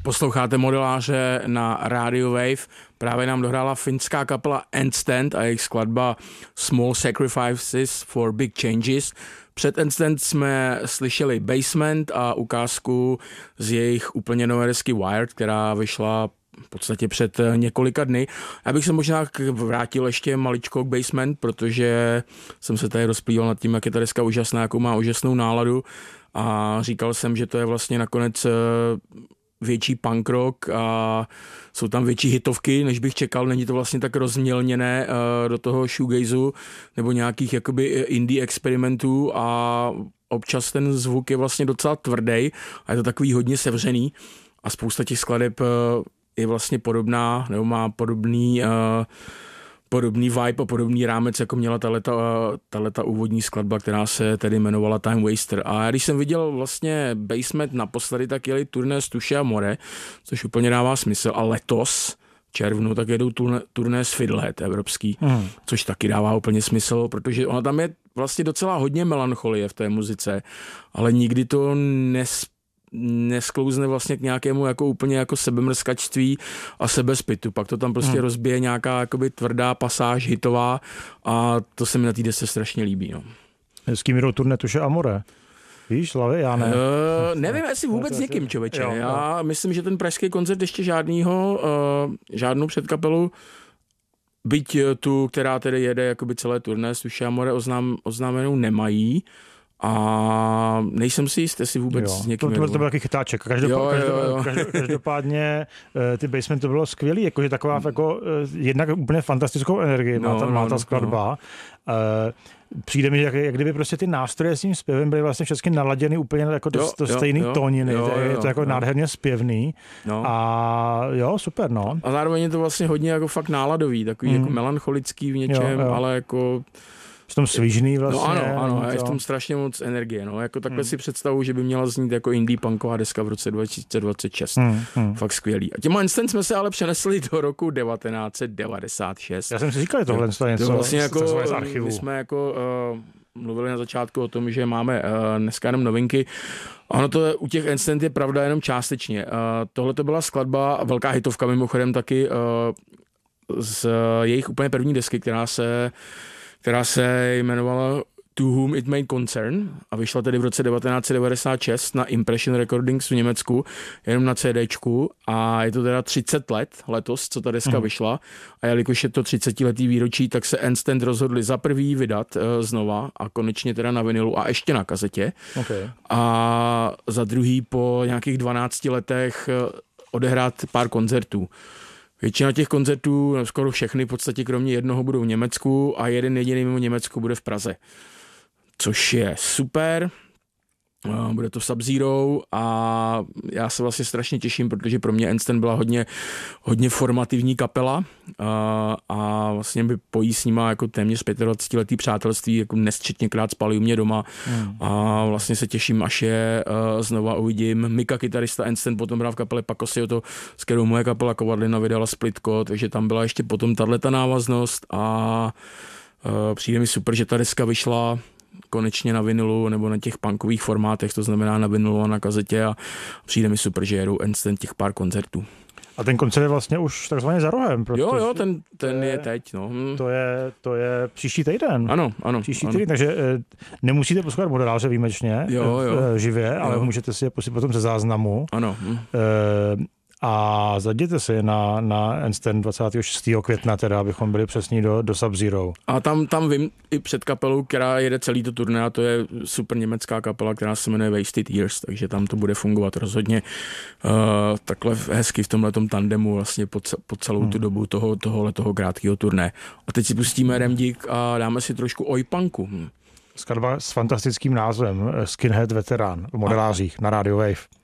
Posloucháte Modeláře na Radio Wave. Právě nám dohrála finská kapela Endstand a jejich skladba Small Sacrifices for Big Changes. Před Endstand jsme slyšeli Basement a ukázku z jejich úplně nové desky Wired, která vyšla v podstatě před několika dny. Já bych se možná vrátil ještě maličko k Basement, protože jsem se tady rozplýval nad tím, jak je ta deska úžasná, jakou má úžasnou náladu a říkal jsem, že to je vlastně nakonec větší punk rock a jsou tam větší hitovky, než bych čekal. Není to vlastně tak rozmělněné do toho shoegazu nebo nějakých jakoby indie experimentů a občas ten zvuk je vlastně docela tvrdý a je to takový hodně sevřený a spousta těch skladeb je vlastně podobná nebo má podobný vibe a podobný rámec, jako měla tato úvodní skladba, která se tedy jmenovala Time Waster. A když jsem viděl vlastně Basement naposledy, tak jeli turné z Touché Amore, což úplně dává smysl. A letos v červnu tak jedou turné z Fiddlehead evropský, což taky dává úplně smysl, protože ona tam je vlastně docela hodně melancholie v té muzice, ale nikdy to nesklouzne vlastně k nějakému jako úplně jako sebemrskačství a sebezpitu. Pak to tam prostě rozbije nějaká jakoby tvrdá pasáž hitová a to se mi na té desce strašně líbí. No. S kým jdou turné Touché Amore? Víš, Slavy? Já ne. Nevím, jestli vůbec s někým, člověče. Já myslím, že ten pražský koncert ještě žádnou předkapelu, byť tu, která tedy jede jakoby celé turné s Touché Amore oznámenou nemají. A nejsem si jist, jestli vůbec s někým. To byl taky chytáček. Každopádně ty Basement to bylo skvělý, jakože taková jako jednak úplně fantastickou energii má ta skladba. Přijde mi, jak kdyby prostě ty nástroje s tím zpěvem byly vlastně všechny naladěny úplně jako do stejný tóniny. Je to jako nádherně zpěvný. A jo, super, no. A zároveň je to vlastně hodně jako fakt náladový, takový jako melancholický v něčem, ale jako v tom svížný vlastně. No ano, je v tom strašně moc energie. No. Jako takhle si představu, že by měla znít jako indie punková deska v roce 2026. Fakt skvělý. A těma Instant jsme se ale přenesli do roku 1996. Já jsem si říkal, že tohle je něco vlastně jako, z archivu. My jsme jako mluvili na začátku o tom, že máme dneska jenom novinky. Ono to u těch Instant je pravda jenom částečně. Tohle to byla skladba, velká hitovka mimochodem taky z jejich úplně první desky, která se jmenovala To Whom It May Concern a vyšla tedy v roce 1996 na Impression Recordings v Německu, jenom na CDčku a je to teda 30 let letos, co ta deska vyšla a jelikož je to 30letý výročí, tak se Instant rozhodli za prvý vydat znova a konečně teda na vinilu a ještě na kazetě a za druhý po nějakých 12 letech odehrát pár koncertů. Většina těch koncertů, skoro všechny, v podstatě kromě jednoho budou v Německu a jeden jediný mimo Německu bude v Praze. Což je super, bude to Sub-Zero a já se vlastně strašně těším, protože pro mě Instant byla hodně formativní kapela a vlastně by pojí s nima jako téměř 25letý přátelství, jako nesčetněkrát spali u mě doma a vlastně se těším, až je znova uvidím. Mika, kytarista Instant, potom hrál v kapele Pakosio, s kterou moje kapela Kovadlina vydala splitko, takže tam byla ještě potom tato návaznost a přijde mi super, že ta deska vyšla konečně na vinilu nebo na těch punkových formátech, to znamená na vinilu a na kazetě a přijde mi super, že jedou Instant těch pár koncertů. A ten koncert je vlastně už takzvaně za rohem. Jo, ten je teď. No. To je příští týden. Ano. Příští týden, takže nemusíte poslouchat Modeláře výjimečně živě, ale můžete si je pustit potom ze záznamu. Ano. A zajděte si na Instant 26. května, teda, abychom byli přesní do Sub-Zero. A tam vím i před kapelou, která jede celý to turné, a to je super německá kapela, která se jmenuje Wasted Years, takže tam to bude fungovat rozhodně takhle hezky v tomhletom tandemu vlastně po celou tu dobu tohoto krátkého turné. A teď si pustíme Remdík a dáme si trošku oj-punku. Skladba s fantastickým názvem Skinhead Veterán v Modelářích na Radio Wave.